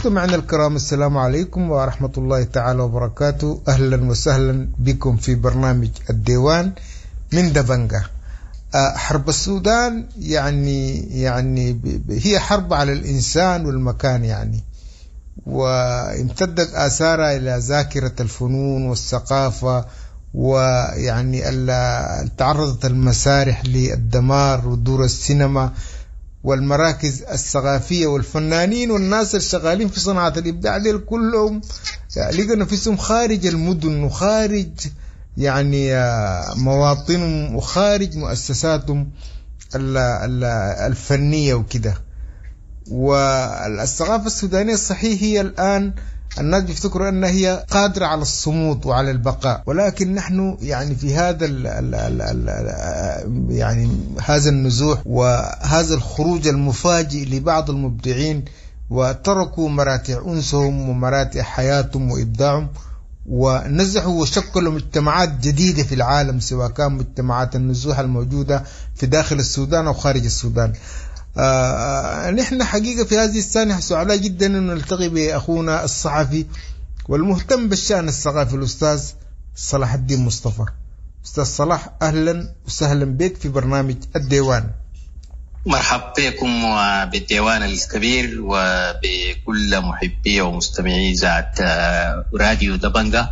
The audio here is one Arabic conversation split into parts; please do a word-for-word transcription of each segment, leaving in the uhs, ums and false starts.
مستمعينا الكرام، السلام عليكم ورحمة الله تعالى وبركاته. أهلا وسهلا بكم في برنامج الديوان من دبنجة. حرب السودان يعني يعني هي حرب على الإنسان والمكان يعني، وامتدت آثارها إلى ذاكرة الفنون والثقافة، ويعني تعرضت المسارح للدمار ودور السينما والمراكز الثقافية والفنانين والناس الشغالين في صناعة الإبداع دي كلهم لقوا نفسهم خارج المدن وخارج يعني مواطنهم وخارج مؤسساتهم الفنية وكده. والثقافة السودانية صحيح هي الآن الناس بيفتكروا أنها هي قادرة على الصمود وعلى البقاء، ولكن نحن يعني في هذا ال ال ال ال يعني هذا النزوح وهذا الخروج المفاجئ لبعض المبدعين، وتركوا مراتع أنسهم ومراتع حياتهم وإبداعهم، ونزحوا وشكلوا مجتمعات جديدة في العالم، سواء كان مجتمعات النزوح الموجودة في داخل السودان أو خارج السودان. آه نحن حقيقة في هذه السنة سعداء جدا أن نلتقي بأخونا الصحفي والمهتم بالشأن الثقافي الأستاذ صلاح الدين مصطفى. أستاذ صلاح، أهلا وسهلا بك في برنامج الديوان. مرحبا بكم وبالديوان الكبير وبكل محبي ومستمعي إذاعة راديو دبنجة،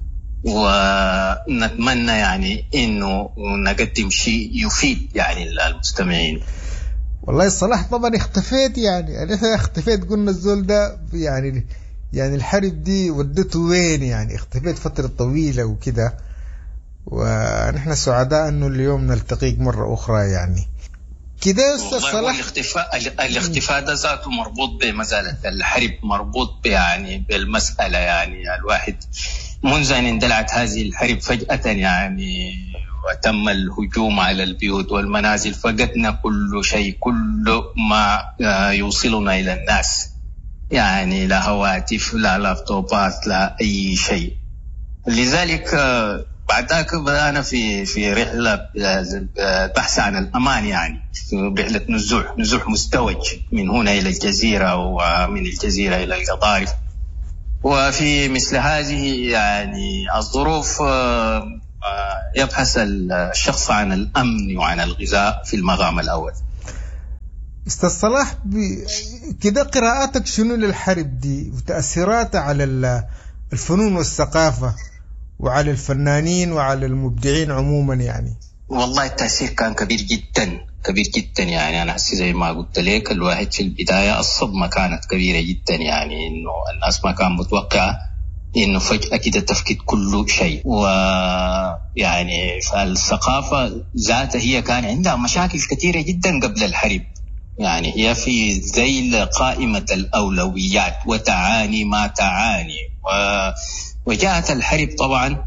ونتمنى يعني إنه نقدم شيء يفيد يعني المستمعين. والله صلاح طبعا اختفيت، يعني أنا اختفيت، قلنا الزول ده يعني يعني الحرب دي ودته وين، يعني اختفيت فترة طويلة وكده، ونحن سعداء انه اليوم نلتقيك مرة اخرى يعني كده يا استاذ صلاح. الاختفاء الاختفاء ده ذاته مربوط بمسألة الحرب، مربوط يعني بالمسألة يعني الواحد منذ ان اندلعت هذه الحرب فجأة يعني وتم الهجوم على البيوت والمنازل، فقدنا كل شيء، كل ما يوصلنا إلى الناس، يعني لا هواتف لا لابتوبات لا أي شيء. لذلك بعد ذلك بدأنا في في رحلة بحث عن الأمان، يعني رحلة نزوح نزوح مزدوج من هنا إلى الجزيرة ومن الجزيرة إلى القضارف. وفي مثل هذه يعني الظروف يبحث الشخص عن الأمن وعن الغذاء في المقام الأول. أستاذ صلاح، كده قراءاتك شنو للحرب دي وتأثيراتها على الفنون والثقافة وعلى الفنانين وعلى المبدعين عموما؟ يعني والله التأثير كان كبير جدا كبير جدا، يعني أنا حسي زي ما قلت لك، الواحد في البداية الصدمة كانت كبيرة جدا، يعني إنه الناس ما كان متوقعة إنه فجأة كده تفقد كل شيء. ويعني فالثقافة ذاتها هي كان عندها مشاكل كثيرة جدا قبل الحرب، يعني هي في ذيل قائمة الأولويات وتعاني ما تعاني، وجاءت الحرب طبعا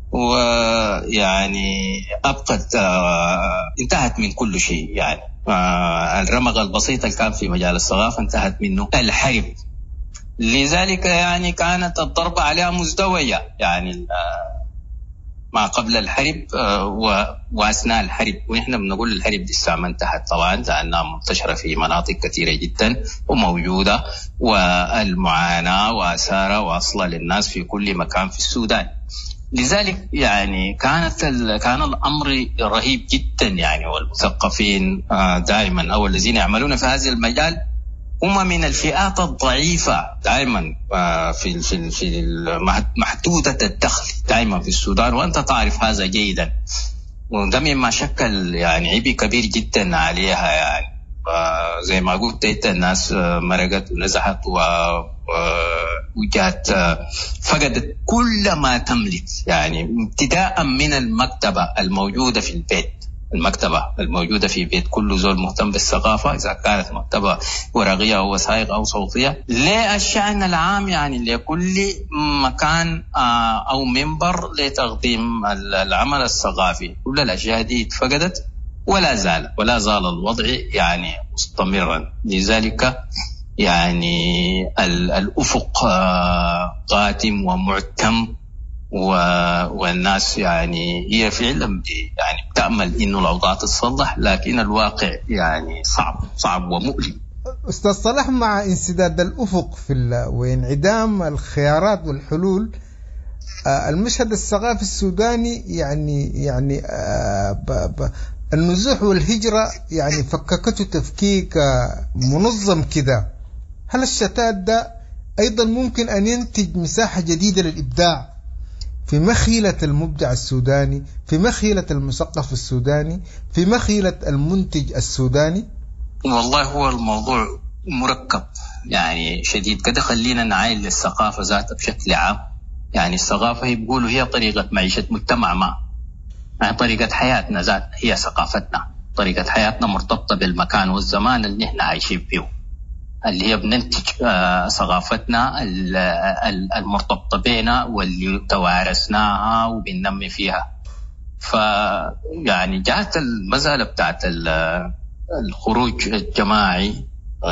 ويعني أبقت انتهت من كل شيء، يعني الرمق البسيط اللي كان في مجال الثقافة انتهت منه الحرب. لذلك يعني كانت الضربة عليها مزدوجة، يعني ما قبل الحرب وأثناء الحرب، ونحن بنقول الحرب دي الساعة ما انتهت طبعا، لأنها منتشرة في مناطق كثيرة جدا وموجودة، والمعاناة وآثارها واصلة للناس في كل مكان في السودان. لذلك يعني كانت كان الأمر رهيب جدا، يعني والمثقفين دائما أو الذين يعملون في هذا المجال هم من الفئات الضعيفة دائما في في في محدودة الدخل دائما في السودان، وأنت تعرف هذا جيدا، وده مما شكل يعني عبء كبير جدا عليها. يعني زي ما قلت انت الناس مرقت ونزحت وجات فقدت كل ما تملك، يعني ابتداء من المكتبة الموجودة في البيت، المكتبة الموجودة في بيت كل زول مهتم بالثقافة، إذا كانت مكتبة ورقية أو وثائق أو صوتية، للشأن العام يعني لكل مكان أو منبر لتقديم العمل الثقافي، كل الأشياء دي فقدت، ولا زال ولا زال الوضع يعني مستمرا. لذلك يعني الأفق قاتم ومعتم، والناس يعني هي فعلا يعني بتأمل إنه الأوضاع تتصلح، لكن الواقع يعني صعب صعب ومؤلم. أستاذ صلاح، مع انسداد الأفق في وانعدام الخيارات والحلول، المشهد الثقافي السوداني يعني يعني ب ب النزوح والهجرة يعني فككته تفكيك منظم كده. هل الشتات ده أيضا ممكن أن ينتج مساحة جديدة للإبداع في مخيلة المبدع السوداني، في مخيلة المثقف السوداني، في مخيلة المنتج السوداني؟ والله هو الموضوع مركب يعني شديد كده. خلينا نعاين للثقافة ذاتها بشكل عام. يعني الثقافة هي بيقولوا هي طريقة معيشة مجتمع ما، يعني طريقة حياتنا ذات هي ثقافتنا. طريقة حياتنا مرتبطة بالمكان والزمان اللي نحن عايشين فيه، اللي هي بننتج ثقافتنا المرتبطة بينا واللي توارثناها وبننمي فيها. فيعني جاءت المسألة بتاعت الخروج الجماعي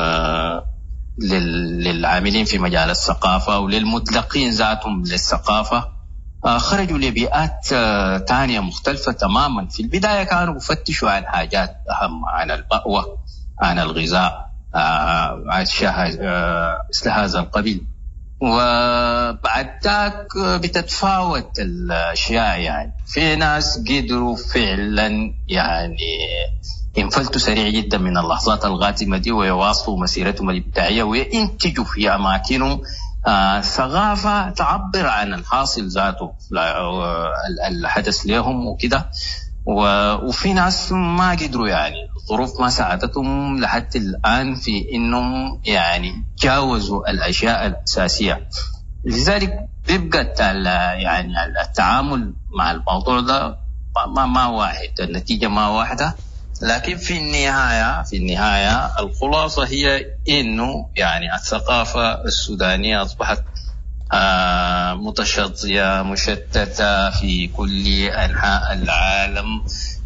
للعاملين في مجال الثقافة وللمتلقين ذاتهم للثقافة، خرجوا لبيئات تانية مختلفة تماما. في البداية كانوا يفتشوا عن حاجات أهم، عن المأوى، عن الغذاء، أشياء مثل هذا القبيل. وبعد ذاك بتتفاوت الأشياء. يعني في ناس قدروا فعلا يعني ينفلتوا سريع جدا من اللحظات الغاتمة دي ويواصلوا مسيرتهم الإبداعية وينتجوا في أماكنهم آه ثقافة تعبر عن الحاصل ذاته الحدث لهم وكده. وفي ناس ما قدروا، يعني الظروف ما ساعدتهم لحد الآن في إنهم يعني جاوزوا الأشياء الأساسية. لذلك بيبقى يعني التعامل مع الموضوع ده ما ما واحد، النتيجة ما واحدة. لكن في النهاية في النهاية الخلاصة هي إنه يعني الثقافة السودانية أصبحت آه متشظية مشتتة في كل أنحاء العالم،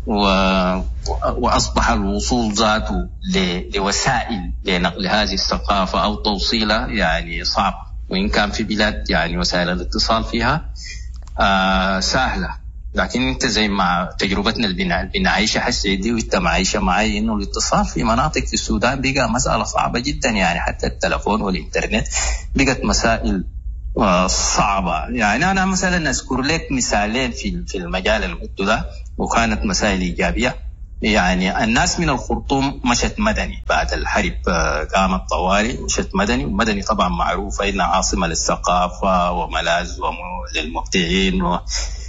وأصبح الوصول ذاته لوسائل لنقل هذه الثقافة أو توصيلها يعني صعب. وإن كان في بلاد يعني وسائل الاتصال فيها آه سهلة، لكن انت زي ما تجربتنا اللي بنعيشها حسي دي وانت معيشة معي انه الاتصال في مناطق في السودان بقى مسألة صعبة جدا. يعني حتى التلفون والإنترنت بقت مسائل صعبة. يعني أنا مثلا أذكر لك مثالين في في المجال المدة ده وكانت مسائل إيجابية. يعني الناس من الخرطوم مشت مدني بعد الحرب، قامت طوالي مشت مدني. ومدني طبعا معروفة إنها عاصمة للثقافة وملاذ للمبدعين و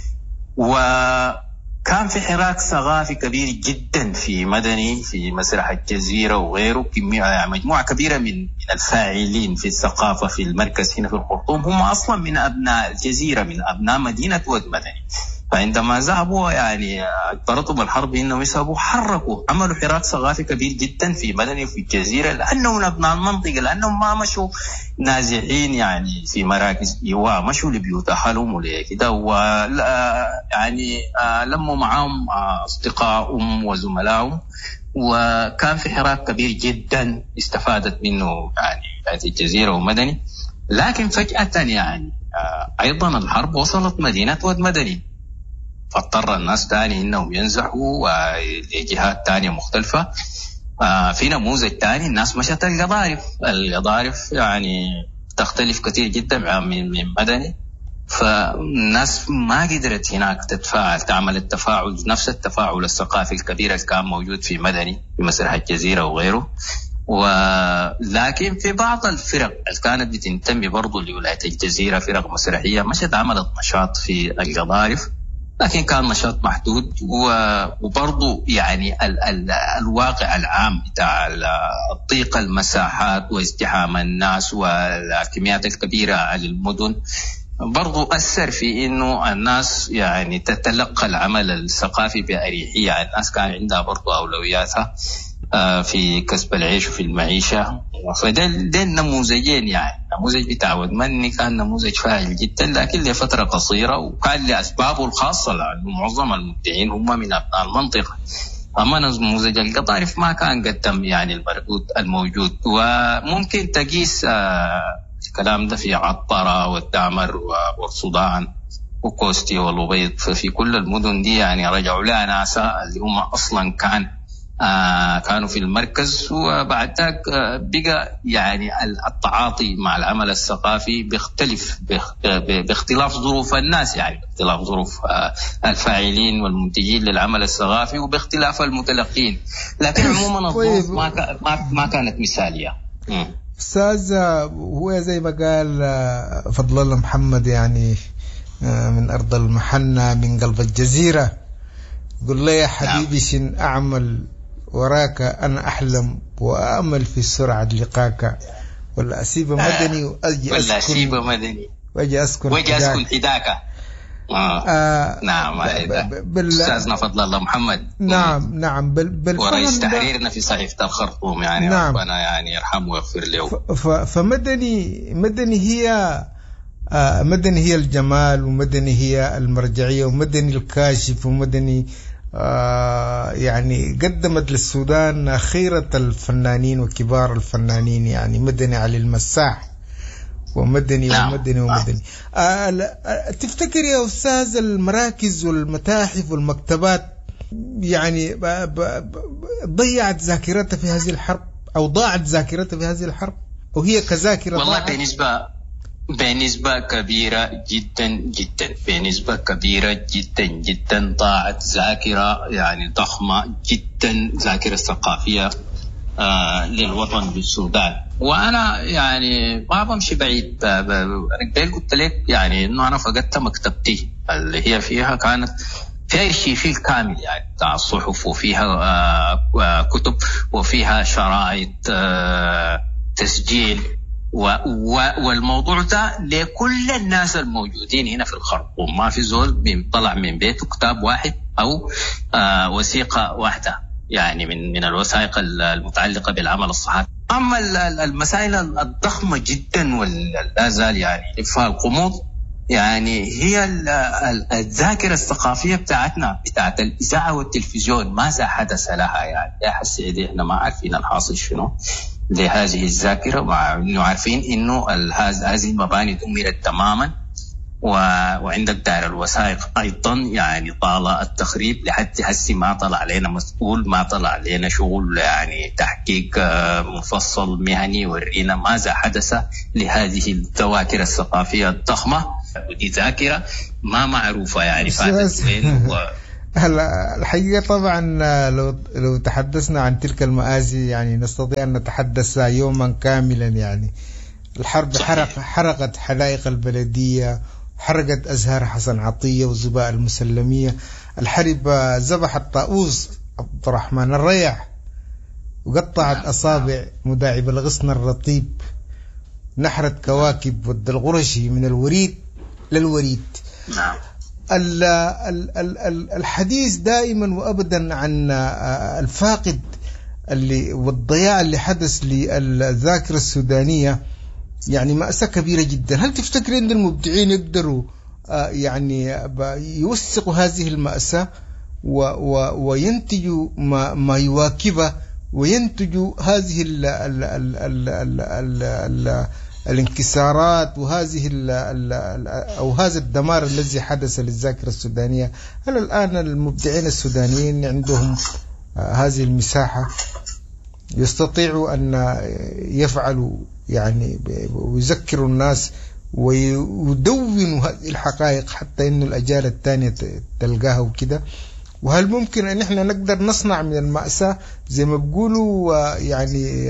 وكان في حراك ثقافي كبير جدا في مدني، في مسرح الجزيرة وغيره. مجموعة كبيرة من من الفاعلين في الثقافة في المركز هنا في الخرطوم هم أصلا من أبناء الجزيرة، من أبناء مدينة ود مدني. فعندما ذهبوا يعني اضطرتوا الحرب انهم يذهبوا حركوا عملوا حراك ثقافي كبير جدا في مدني وفي الجزيره، لانهم من ابناء المنطقه، لانهم ما مشوا نازحين يعني في مراكز ايواء، مشوا لبيوت اهلهم ولكده، ويعني لموا معهم اصدقائهم وزملائهم، وكان في حراك كبير جدا استفادت منه يعني هذه الجزيره ومدني. لكن فجاه يعني ايضا الحرب وصلت مدينه ود مدني، فاضطر الناس تاني انهم ينزحوا لجهات تانية مختلفة. في نموذج تاني الناس مشت القضارف. القضارف يعني تختلف كثير جدا من من مدني، فالناس ما قدرت هناك تتفاعل تعمل التفاعل نفس التفاعل الثقافي الكبير اللي كان موجود في مدني في مسرح الجزيرة وغيره. ولكن في بعض الفرق اللي كانت بتنتمي برضو لولاية الجزيرة، فرق مسرحية مشت عملت نشاط في القضارف، لكن كان نشاط محدود. وبرضو يعني ال ال الواقع العام بتاع الضيق المساحات وازدحام الناس والكميات الكبيرة للمدن برضو أثر في إنه الناس يعني تتلقى العمل الثقافي بأريحية. الناس كان عندها برضو أولوياتها في كسب العيش وفي المعيشة. فده ده النموذجين، يعني نموذج بتاع ود مدني كان نموذج فاعل جدا لكن لفترة قصيرة وكان لأسبابه الخاصة، لأنه معظم المبدعين هم من أبناء المنطقة. أما نموذج القطارف ما كان قدم يعني المردود الموجود. وممكن تقيس الكلام ده في عطارة والدامر والصودان وكوستي والوبيض، ففي كل المدن دي يعني رجعوا لها ناسا اللي هم أصلا كان آه كانوا في المركز، وبعد ذاك آه بقى يعني التعاطي مع العمل الثقافي بيختلف باختلاف ظروف الناس، يعني باختلاف ظروف آه الفاعلين والمنتجين للعمل الثقافي وباختلاف المتلقين، لكن عموما الظروف ما ما ما كانت مثاليه. أستاذ، هو زي ما قال فضل الله محمد يعني من أرض المحنة من قلب الجزيرة، قل لي يا حبيبي شن أعمل وراك أنا أحلم وأأمل في سرعة لقاك، ولا أسيب مدني وأجي ولا أسيب مدني وأجي أسكن وأجي أسكن حداك. آه. آه نعم أستاذنا فضل الله محمد. نعم نعم بل ورئيس تحريرنا في صحيفة الخرطوم يعني. نعم. ربنا يعني يرحمه ويغفر له. فمدني مدني هي آه مدني هي الجمال، ومدني هي المرجعية، ومدني الكاشف، ومدني آه يعني قدمت للسودان خيرة الفنانين وكبار الفنانين، يعني مدني علي المساح ومدني نعم. ومدني ومدني. آه تفتكر يا أستاذ المراكز والمتاحف والمكتبات يعني ضيعت ذاكرتها في هذه الحرب، أو ضاعت ذاكرتها في هذه الحرب، وهي كذاكرة؟ والله بنسبة بنسبة كبيرة جدا جدا بنسبة كبيرة جدا جدا ضاعت ذاكرة يعني ضخمة جدا، ذاكرة ثقافية آه للوطن بالسودان. وانا يعني ما بمشي بعيد، انا قلت لك يعني انه انا فقدت مكتبتي اللي هي فيها كانت فيها الشيخ كامل يعني بتاع الصحف، وفيها آه كتب، وفيها شرائط آه تسجيل، والموضوع ده لكل الناس الموجودين هنا في الخرطوم، ما في زول طلع من بيته كتاب واحد او آه وثيقة واحدة يعني من من الوثائق المتعلقة بالعمل الصحفي. أما المسائل الضخمة جدا ولا زال يعني إخفاء القمود يعني هي الذاكرة الثقافية بتاعتنا بتاعت الإذاعة والتلفزيون، ماذا حدث لها يعني؟ يا حسيدي إحنا ما عارفين الحاصل شنو لهذه الذاكرة، مع إنه عارفين إنه هذه المباني دمرت تماما، وعندك دار الوثائق أيضا يعني طال التخريب لحد هسي ما طلع علينا مسؤول، ما طلع علينا شغل يعني تحقيق مفصل مهني ورينا ماذا حدث لهذه الذواكر الثقافية الضخمة، ودي ذاكرة ما معروفة يعني فاتت وين. هلا الحقيقة طبعا لو لو تحدثنا عن تلك المآسي يعني نستطيع أن نتحدث يوما كاملا. يعني الحرب حرق حرقت حدائق البلدية، حرقت أزهار حسن عطية وزباء المسلمية، الحرب ذبحت طاووس عبد الرحمن الريح، وقطعت أصابع مداعب الغصن الرطيب، نحرت كواكب ود الغرشي من الوريد للوريد. نعم. الحديث دائما وأبدا عن الفاقد اللي والضياع اللي حدث للذاكرة السودانية يعني مأساة كبيرة جدا. هل تفتكر أن المبدعين يقدروا يعني يوثقوا هذه المأساة وينتجوا ما, ما يواكبه، وينتجوا هذه ال ال ال ال ال ال ال الانكسارات وهذه ال ال أو هذا الدمار الذي حدث للذاكرة السودانية؟ هل الآن المبدعين السودانيين عندهم هذه المساحة يستطيعوا أن يفعلوا يعني ويذكروا الناس ويدونوا هذه الحقائق حتى إنه الأجيال الثانية تلقاها وكده؟ وهل ممكن أن احنا نقدر نصنع من المأساة زي ما بيقولوا يعني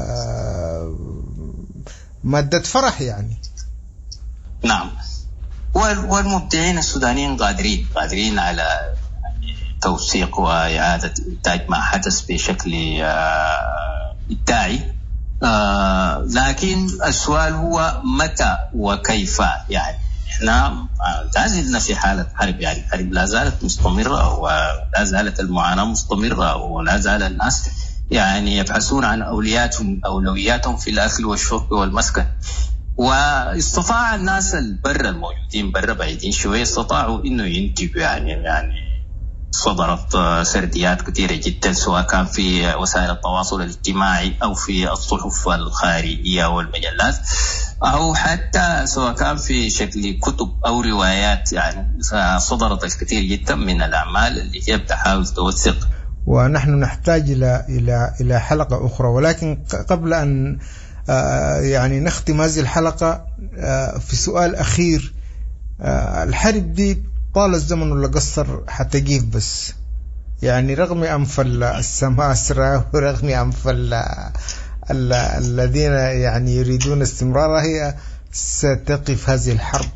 مادة فرح يعني؟ نعم، والمبدعين السودانيين قادرين قادرين على توثيق وإعادة إنتاج ما حدث بشكل إبداعي، آه لكن السؤال هو متى وكيف. يعني احنا لا زلنا في حالة حرب، يعني الحرب لا زالت مستمرة ولا زالت المعاناة مستمرة، ولا زال الناس يعني يبحثون عن أولوياتهم أولوياتهم في الأكل والشرب والمسكن. واستطاع الناس البر الموجودين بر بعيدين شوية استطاعوا إنه ينتجوا يعني يعني صدرت سرديات كثيرة جدا سواء كان في وسائل التواصل الاجتماعي أو في الصحف الخارجية والمجلات، أو حتى سواء كان في شكل كتب أو روايات. يعني صدرت الكثير جدا من الأعمال اللي هي بتحاول توثق ونحن نحتاج إلى إلى إلى حلقة أخرى. ولكن قبل أن يعني نختم هذه الحلقة في سؤال أخير. الحرب دي طال الزمن ولا قصر حتجيف بس، يعني رغم أنف السماسرة ورغم أنف الذين يعني يريدون استمرارها، هي ستقف هذه الحرب.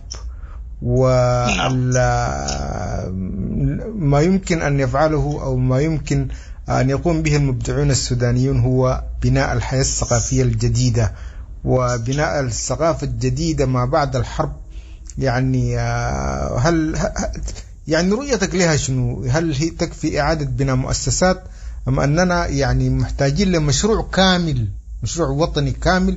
وما يمكن أن يفعله أو ما يمكن أن يقوم به المبدعون السودانيون هو بناء الحياة الثقافية الجديدة وبناء الثقافة الجديدة ما بعد الحرب. يعني هل يعني رؤيتك لها شنو؟ هل هي تكفي إعادة بناء مؤسسات أم أننا يعني محتاجين لمشروع كامل، مشروع وطني كامل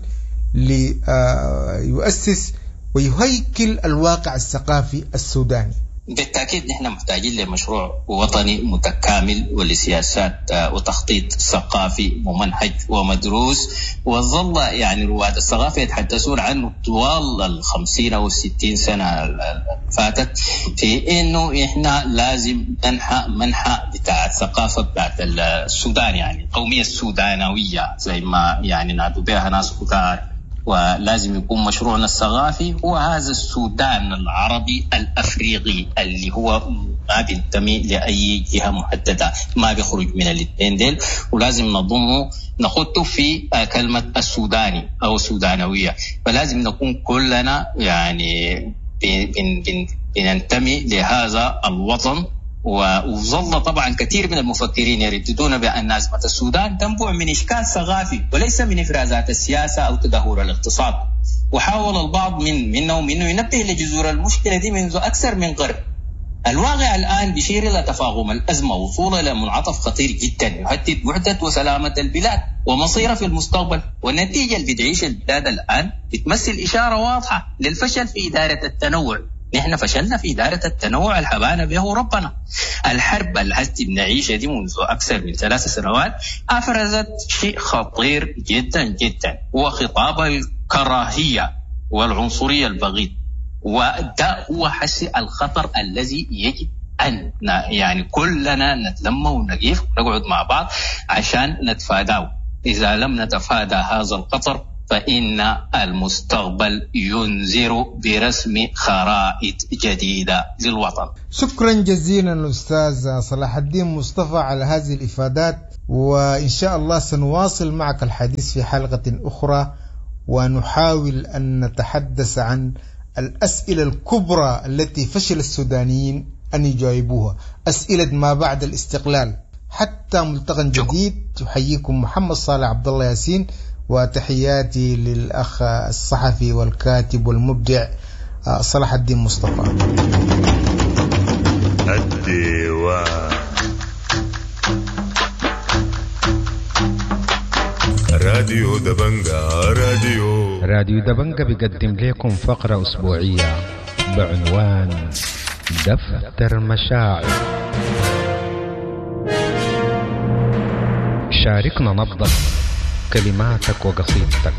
ليؤسس ويهيكل الواقع الثقافي السوداني؟ بالتأكيد نحن محتاجين لمشروع وطني متكامل ولسياسات وتخطيط ثقافي ممنهج ومدروس، وظل يعني رواد الثقافة يتحدثون عنه طوال الخمسين أو الستين سنة فاتت، في إنه إحنا لازم ننحى منحى بتاع الثقافة بتاعت السودان، يعني القومية السودانوية زي ما يعني نادوا بها ناس كتار. ولازم يكون مشروعنا الثقافي هو هذا السودان العربي الأفريقي اللي هو ما بينتمي لأي جهة محددة، ما بيخرج من الاثنين ديل، ولازم نضمه نخطه في كلمة السوداني أو السودانوية. فلازم نكون كلنا يعني بننتمي لهذا الوطن. وظل طبعا كثير من المفكرين يرددون بأن أزمة السودان تنبع من إشكال ثقافي وليس من إفرازات السياسة أو تدهور الاقتصاد. وحاول البعض من منهم إنه ينبه لجذور المشكلة دي منذ أكثر من قرن. الواقع الآن بيشير إلى تفاقم الأزمة وصولا إلى منعطف خطير جدا يهدد وحدة وسلامة البلاد ومصيرها في المستقبل. والنتيجة اللي بتعيش البلاد الآن بتمثل إشارة واضحة للفشل في إدارة التنوع. نحن فشلنا في إدارة التنوع الحبانا به ربنا. الحرب التي بنعيشها دي منذ أكثر من ثلاث سنوات أفرزت شيء خطير جدا جدا، وخطاب الكراهية والعنصرية البغيض. وده هو حس الخطر الذي يجب أن يعني كلنا نتلم ونقف ونقعد مع بعض عشان نتفاداه. إذا لم نتفادى هذا الخطر فإن المستقبل ينذر برسم خرائط جديدة للوطن. شكرا جزيلا أستاذ صلاح الدين مصطفى على هذه الإفادات، وإن شاء الله سنواصل معك الحديث في حلقة أخرى ونحاول أن نتحدث عن الأسئلة الكبرى التي فشل السودانيين أن يجاوبوها، أسئلة ما بعد الاستقلال. حتى ملتقى جديد، تحييكم محمد صالح عبد الله ياسين، وتحياتي للأخ الصحفي والكاتب والمبدع صلاح الدين مصطفى. الديوان راديو دبنجا راديو راديو دبنجا بيقدم لكم فقرة أسبوعية بعنوان دفتر مشاعر. شاركنا نبضك، كلماتك وقصيدتك.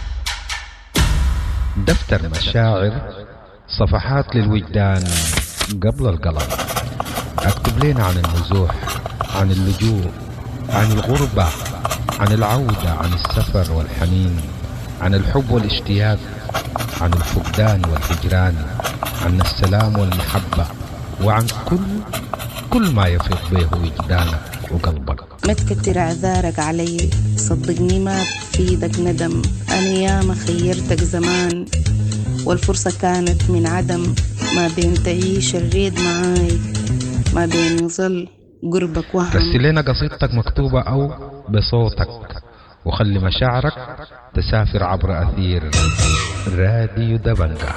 دفتر مشاعر، صفحات للوجدان قبل القلم. اكتب لنا عن النزوح، عن اللجوء، عن الغربة، عن العودة، عن السفر والحنين، عن الحب والاشتياق، عن الفقدان والهجران، عن السلام والمحبة، وعن كل كل ما يفيض به وجدانك وقلبك. ما تكتر اعذارك علي، صدقني ما بفيدك ندم. انا ياما خيرتك زمان والفرصة كانت من عدم. ما بين تعيش الريد معاي، ما بين يظل قربك وهم. رسل لنا قصيدتك مكتوبة أو بصوتك، وخلي مشاعرك تسافر عبر أثير راديو دبنجا.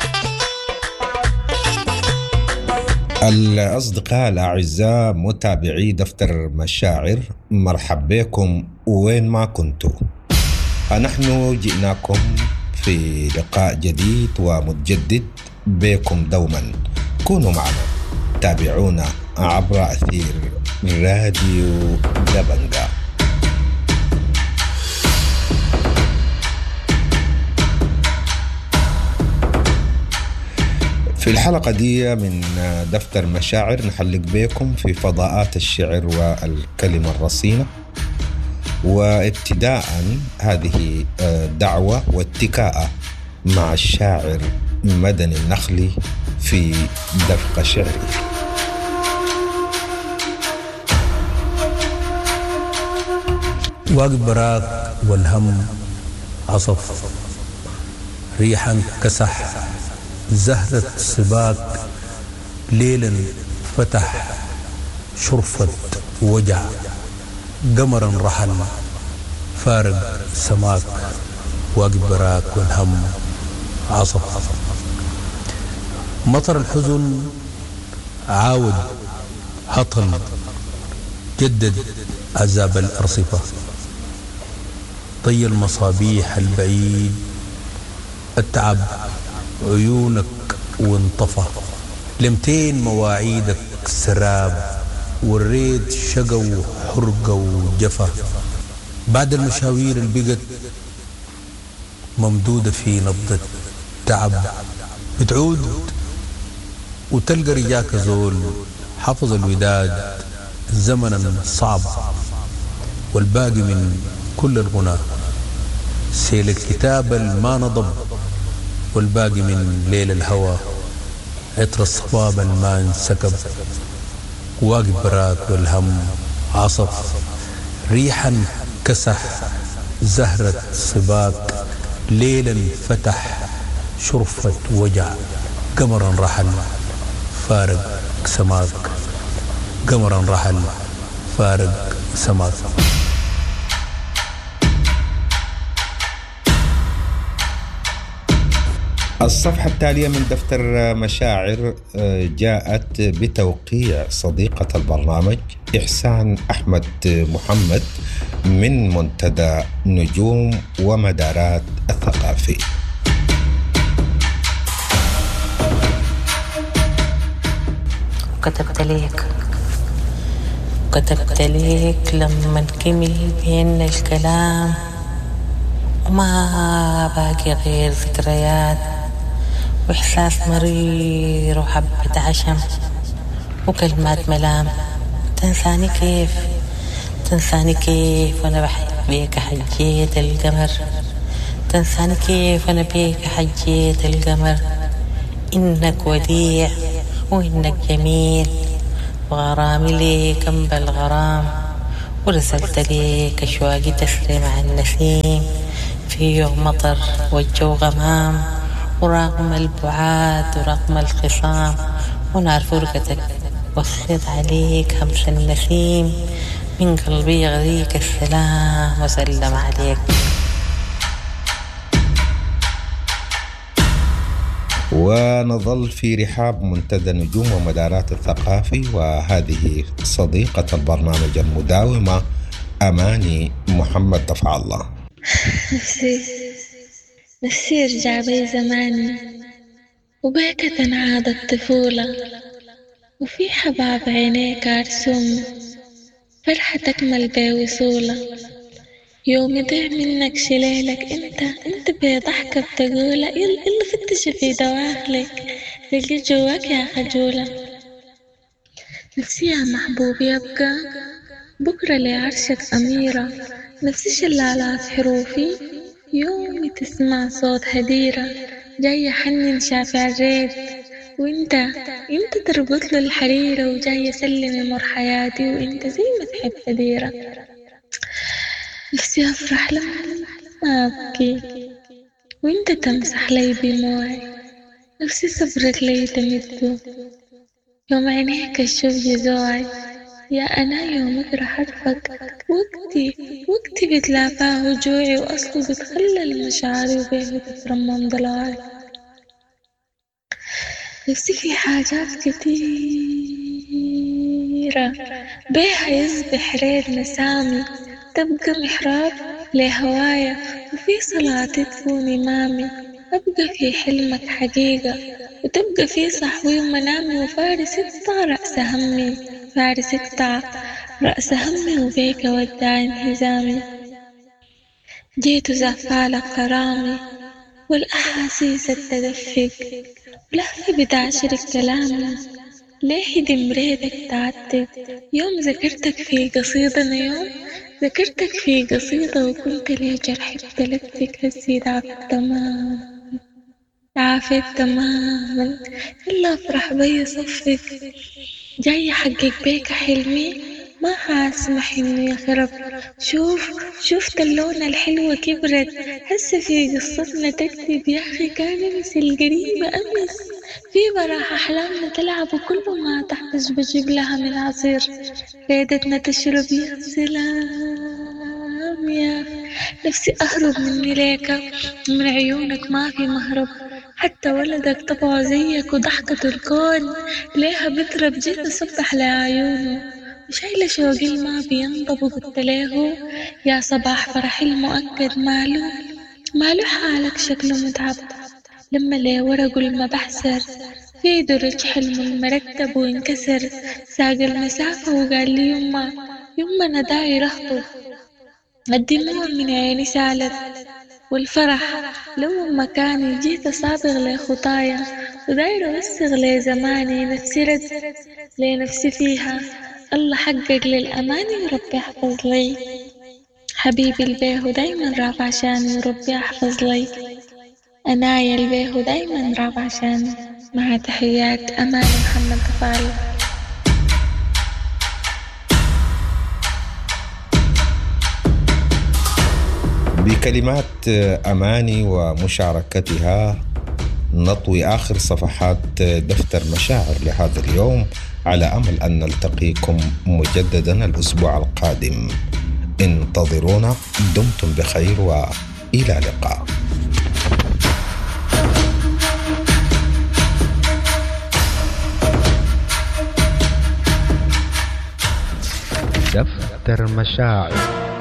الأصدقاء الأعزاء متابعي دفتر مشاعر، مرحب بكم وين ما كنتوا. نحن جئناكم في لقاء جديد ومتجدد بكم دوما. كونوا معنا، تابعونا عبر أثير راديو دبنجا. في في الحلقة دي من دفتر مشاعر نحلق بكم في فضاءات الشعر والكلمة الرصينة، وابتداء هذه دعوة واتكاء مع الشاعر مدني النخلي في دفق شعري. واقف براك والهم عصف، ريحا كسح زهرة صباك، ليلا فتح شرفة وجع، قمرا رحل فارق سماك. واقف براك والهم عصف، مطر الحزن عاود هطل، جدد عذاب الأرصفة، طي المصابيح البعيد، التعب عيونك وانطفى، لمتين مواعيدك سراب، والريد شقى وحرقة وجفا. بعد المشاوير البقت ممدودة في نبضة تعب، بتعود وتلقى رجاك زول حفظ الوداد زمنا صعب، والباقي من كل الغنى سيل الكتاب الما نضب، والباقي من ليل الهوى عطر الصباب الما انسكب. واقف براك والهم عصف، ريحا كسح زهرة صباك، ليلا فتح شرفة وجع، قمرا رحل فارق سماك، قمرا رحل فارق سماك. الصفحة التالية من دفتر مشاعر جاءت بتوقيع صديقة البرنامج إحسان أحمد محمد من منتدى نجوم ومدارات الثقافي. كتبت ليك كتبت ليك لما نكمل بينا الكلام، وما باقي غير ذكريات وإحساس مرير وحبة عشم وكلمات ملام. تنساني كيف تنساني كيف وأنا بحب بيك حجيت القمر، تنساني كيف وأنا بيك حجيت القمر. إنك وديع وإنك جميل، وغرامي ليك أنبى الغرام، ورسلت ليك أشواقي تسري مع النسيم في يوم مطر والجو غمام، ورغم البعاد ورغم الخصام ونار فرقتك وصيت عليك همس النسيم، من قلبي يغريك السلام وسلم عليك. ونظل في رحاب منتدى نجوم ومدارات الثقافي، وهذه صديقة البرنامج المداومة أماني محمد دفع الله. نفسي نفسي يرجع بي زماني، وبيك تنعاد الطفولة، وفي حباب عينيك أرسم فرحة تكمل بي وصولة. يوم يضيع منك شليلك انت انت بضحكة بتقولة يلا يلا فتش في دواخلك تلقي جواك يا خجولة. نفسي يا محبوبي يبقى بكرة لعرشك أميرة، نفسي شلالات حروفي يومي تسمع صوت هديرة، جاية حنن شافع الريد وانت انت تربط له الحريرة، وجاية سلمي مر حياتي وانت زي ما تحب هديرة. نفسي أفرح لما أبكي وإنت تمسح لي دموعي، نفسي صبرك لي تمده يوم عينيك الشوف جزوعي. يا أنا يومك رح أرفق وقتي وقتي بتلافاه وجوعي، وأصله بتخلل مشاعري وبيه بترمم ضلوعي. نفسي في حاجات كتيرة بيها يصبح ريد مسامي، تبقى محراب لهوايا وفي صلاتي تكون إمامي، أبقى في حلمك حقيقة وتبقى في صحوي ومنامي، وفارس اقطع رأس همي فارس اقطع رأس همي، وبيك وداع انهزامي. جيت زفالك كرامي والأحاسيس تدفق ولهفة بتعشر الكلام ليه دمريتك تعتب يوم ذكرتك في قصيدة أنا يوم ذكرتك في قصيدة وقلت لي جرحي بتلفك هزيد عافيت تمام عافيت تماما إلا أفرح بي صفك جاي حقك بيك حلمي ما حاسمح إنه يخرب شوف شوفت اللون الحلوة كبرت هسه في قصتنا تكتب يا أخي كان أمس القريبة أمس في براح أحلامنا تلعب وكل ما تحتاج بجيب لها من عصير فايدتنا تشرب يا سلام يا نفسي أهرب مني ليك من عيونك ما في مهرب حتى ولدك طبعه زيك وضحكة الكون ليها بترب جيت أصبح لعيونه وشايلة شوقي ما بينضب وقلت له يا صباح فرحي المؤكد ماله ماله حالك شكله متعب لما لي ورقه لما بحسر في درج حلم المرتب وانكسر ساق المسافة وقال لي يما يما أنا داير أخطب الدموع من عيني سالت والفرح لو مكاني جيت أصابغ لي خطايا وداير أوسغ لي زماني نفسي رد لي نفسي فيها الله حقق للأماني وربي يحفظ لي حبيبي البيه دايما رافع عشاني وربي يحفظ لي أنايا البيه دايما رافع عشاني مع تحيات أماني محمد غفاري. بكلمات أماني ومشاركتها نطوي آخر صفحات دفتر مشاعر لهذا اليوم على أمل أن نلتقيكم مجددا الأسبوع القادم. انتظرونا دمتم بخير وإلى لقاء. دفتر مشاعر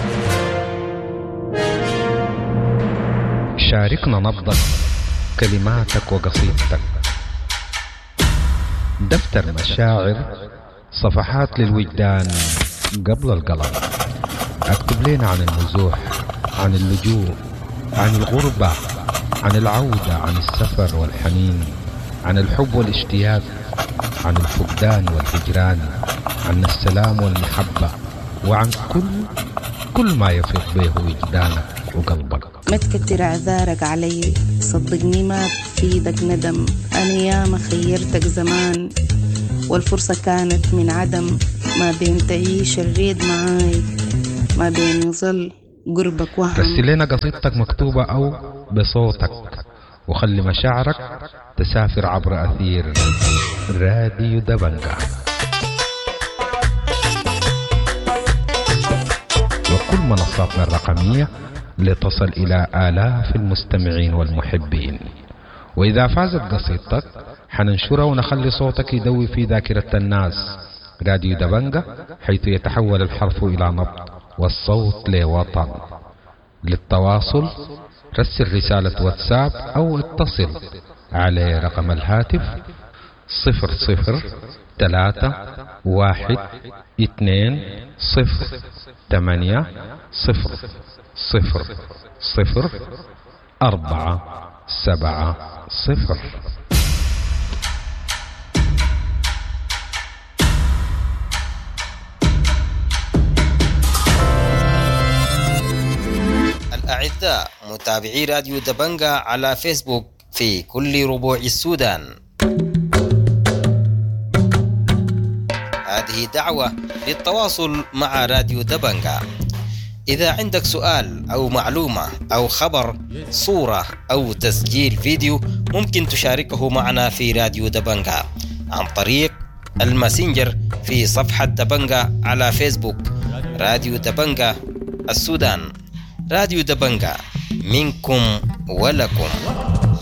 شاركنا نبضك كلماتك وقصيدتك. دفتر مشاعر صفحات للوجدان قبل القلم. اكتب لنا عن النزوح، عن اللجوء، عن الغربة، عن العودة، عن السفر والحنين، عن الحب والاشتياق، عن الفقدان والهجران، عن السلام والمحبة، وعن كل كل ما يفيض به وجدانك وقلبك. ما تكتر اعذارك علي، صدقني ما بفيدك ندم. انا ياما خيرتك زمان والفرصة كانت من عدم، ما بين تعيش الريد معاي ما بين يظل قربك وهم. رسل لنا قصيدتك مكتوبة أو بصوتك وخلي مشاعرك تسافر عبر أثير راديو دبنجة وكل منصاتنا الرقمية لتصل إلى آلاف المستمعين والمحبين. وإذا فازت قصيدتك حننشرها ونخلي صوتك يدوي في ذاكرة الناس. راديو دبنجة حيث يتحول الحرف إلى نبض والصوت لوطن. للتواصل رسل رسالة واتساب أو اتصل على رقم الهاتف صفر صفر ثلاثة واحد اثنين صفر ثمانية صفر صفر صفر أربعة سبعة صفر. الأعزاء متابعي راديو دبنجة على فيسبوك في كل ربوع السودان، هذه دعوة للتواصل مع راديو دبنجة. إذا عندك سؤال أو معلومة أو خبر، صورة أو تسجيل فيديو، ممكن تشاركه معنا في راديو دبنجة عن طريق الماسنجر في صفحة دبنجة على فيسبوك. راديو دبنجة السودان، راديو دبنجة منكم ولكم.